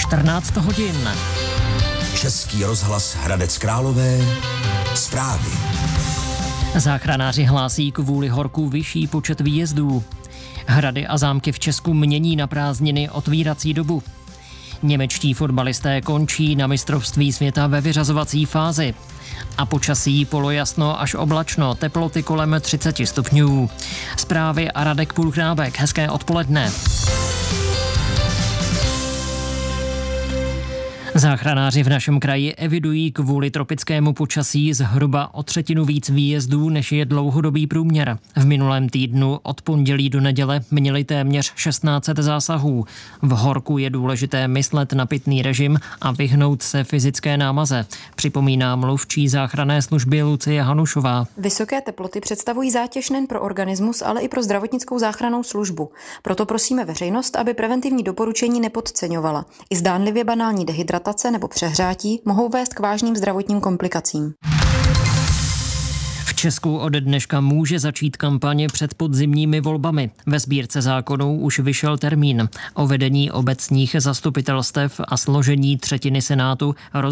14 hodin. Český rozhlas Hradec Králové. Zprávy. Záchranáři hlásí kvůli horku vyšší počet výjezdů. Hrady a zámky v Česku mění na prázdniny otvírací dobu. Němečtí fotbalisté končí na mistrovství světa ve vyřazovací fázi. A počasí polojasno až oblačno, teploty kolem 30 stupňů. Zprávy a Radek Půlkrábek. Hezké odpoledne. Záchranáři v našem kraji evidují kvůli tropickému počasí zhruba o třetinu víc výjezdů, než je dlouhodobý průměr. V minulém týdnu od pondělí do neděle měli téměř 1600 zásahů. V horku je důležité myslet na pitný režim a vyhnout se fyzické námaze, připomíná mluvčí záchranné služby Lucie Hanušová. Vysoké teploty představují zátěž nejen pro organismus, ale i pro zdravotnickou záchrannou službu. Proto prosíme veřejnost, aby preventivní doporučení nepodceňovala. I zdánlivě banální dehydratace nebo přehřátí mohou vést k vážným zdravotním komplikacím. V Česku od dneška může začít kampaně před podzimními volbami. Ve sbírce zákonů už vyšel termín. O vedení obecních zastupitelstev a složení třetiny Senátu